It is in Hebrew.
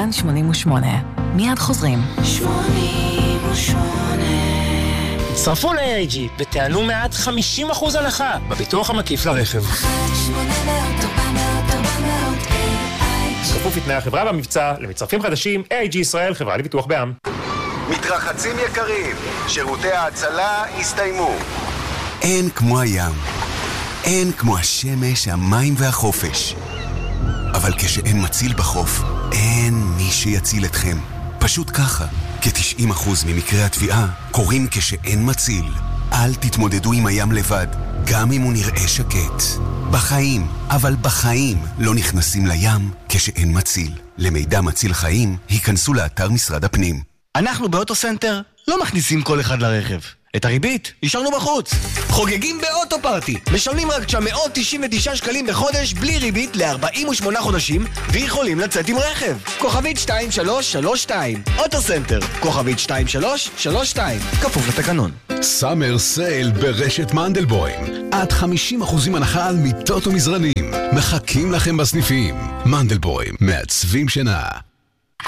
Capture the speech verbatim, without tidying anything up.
כאן שמונים ושמונה. מיד חוזרים. שמונים ושמונה. צרפו ל-איי איי ג'י ותענו מעט חמישים אחוז הנחה בביטוח המקיף לרכב. כפוף לתנאי החברה במבצע, למצטרפים חדשים, איי איי ג'י ישראל, חברה לביטוח בע"מ. מתרחצים יקרים, שירותי ההצלה הסתיימו. אין כמו הים, אין כמו השמש, המים והחופש. אבל כשאין מציל בחוף, אין מי שיציל אתכם. פשוט ככה, כ-תשעים אחוז ממקרי התביעה קורים כשאין מציל. אל תתמודדו עם הים לבד, גם אם הוא נראה שקט. בחיים, אבל בחיים לא נכנסים לים כשאין מציל. למידע מציל חיים, היכנסו לאתר משרד הפנים. אנחנו באוטוסנטר לא מכניסים כל אחד לרכב. את הריבית השארנו בחוץ. חוגגים באוטו פארטי. משלמים רק תשע מאות תשעים ותשעה שקלים בחודש בלי ריבית ל-ארבעים ושמונה חודשים ויכולים לצאת עם רכב. כוכבית שתיים שלוש שלוש שתיים. אוטוסנטר. כוכבית שתיים שלוש שלוש שתיים. כפוף לתקנון. סאמר סייל ברשת מנדלבוים. עד חמישים אחוז הנחה על מיטות ומזרנים. מחכים לכם בסניפים. מנדלבוים. מעצבים שינה.